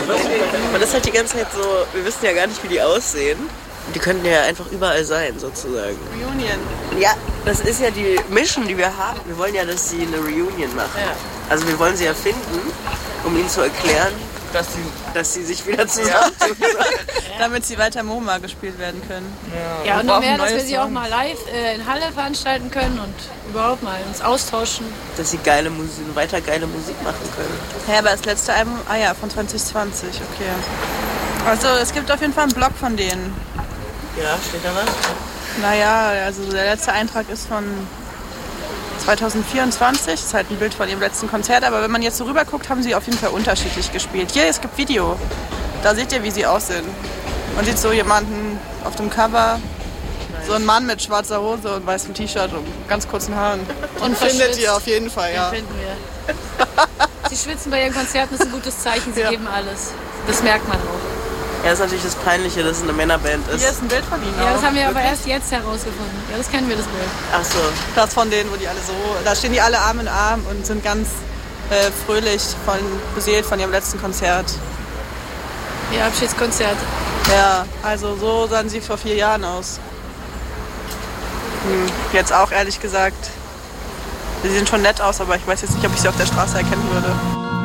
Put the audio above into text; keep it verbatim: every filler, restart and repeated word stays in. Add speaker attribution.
Speaker 1: Man ist halt die ganze Zeit so, wir wissen ja gar nicht, wie die aussehen. Die könnten ja einfach überall sein, sozusagen.
Speaker 2: Reunion.
Speaker 1: Ja, das ist ja die Mission, die wir haben. Wir wollen ja, dass sie eine Reunion machen. Ja. Also wir wollen sie ja finden, um ihnen zu erklären, dass sie, dass sie sich wieder zusammentun sollen.
Speaker 2: Ja. Damit sie weiter MoMA gespielt werden können.
Speaker 3: Ja, ja und noch mehr, dass wir sie auch mal live äh, in Halle veranstalten können und überhaupt mal uns austauschen.
Speaker 1: Dass sie geile Musik, weiter geile Musik machen können.
Speaker 2: Ja, aber das letzte Album, ah ja, von zwanzig zwanzig, okay. Also es gibt auf jeden Fall einen Blog von denen.
Speaker 1: Ja, steht da was?
Speaker 2: Naja, also der letzte Eintrag ist von zwanzig vierundzwanzig, das ist halt ein Bild von ihrem letzten Konzert, aber wenn man jetzt so rüber guckt, haben sie auf jeden Fall unterschiedlich gespielt. Hier, es gibt Video, da seht ihr, wie sie aussehen. Man sieht so jemanden auf dem Cover, so ein Mann mit schwarzer Hose und weißem T-Shirt und ganz kurzen Haaren. Und findet ihr auf jeden Fall, ja.
Speaker 3: Den finden wir. Sie schwitzen bei ihren Konzerten, ist ein gutes Zeichen, sie ja. geben alles. Das merkt man auch.
Speaker 1: Ja, das ist natürlich das Peinliche, dass es eine Männerband ist.
Speaker 2: Hier ist ein Bild von ihnen.
Speaker 3: Ja,
Speaker 2: auch.
Speaker 3: Das haben wir aber erst jetzt herausgefunden. Ja, das kennen wir, das Bild.
Speaker 1: Ach so.
Speaker 2: Das von denen, wo die alle so, da stehen die alle Arm in Arm und sind ganz äh, fröhlich, von, beseelt von ihrem letzten Konzert.
Speaker 3: Ihr Abschiedskonzert.
Speaker 2: Ja, also so sahen sie vor vier Jahren aus. Hm, jetzt auch ehrlich gesagt. Sie sehen schon nett aus, aber ich weiß jetzt nicht, ob ich sie auf der Straße erkennen würde.